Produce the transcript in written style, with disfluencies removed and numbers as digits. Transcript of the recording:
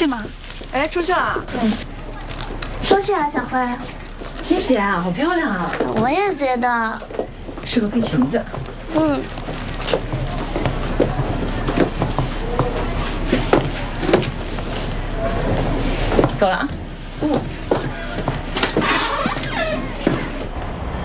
去吗？ 哎，出去了。 嗯。多谢啊，小慧。 谢谢啊，好漂亮啊！ 我也觉得。 适合配裙子。 嗯。 走了啊。 嗯。